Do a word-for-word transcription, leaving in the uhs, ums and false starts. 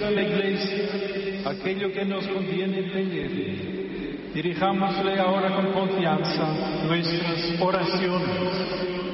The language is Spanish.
la Iglesia aquello que nos conviene tener. Dirijámosle ahora con confianza nuestras oraciones.